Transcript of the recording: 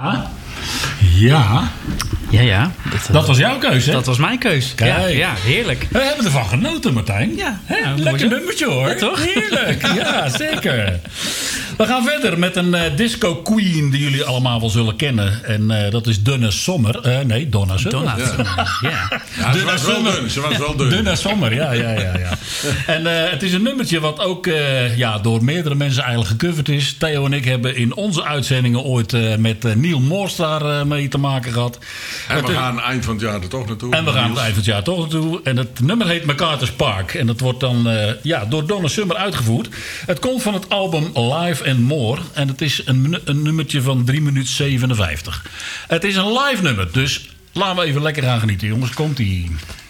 Ja. Ja. Dat was jouw keuze, hè? Dat was mijn keus. Ja, heerlijk. We hebben ervan genoten, Martijn. Ja. Lekker nummertje, hoor. Ja, toch? Heerlijk. Ja, zeker. We gaan verder met een disco queen die jullie allemaal wel zullen kennen. En dat is Donna Summer. Donna Summer. Ja. Ze was wel dun. Donna Summer, ja. En het is een nummertje wat ook door meerdere mensen eigenlijk gecoverd is. Theo en ik hebben in onze uitzendingen ooit met Neil Moorstar mee te maken gehad. En we gaan eind van het jaar er toch naartoe. En we gaan het eind van het jaar toch naartoe. En het nummer heet MacArthur's Park. En dat wordt dan door Donna Summer uitgevoerd. Het komt van het album Live and More. En het is een nummertje van 3 minuten 57. Het is een live nummer. Dus laten we even lekker gaan genieten, jongens. Komt-ie.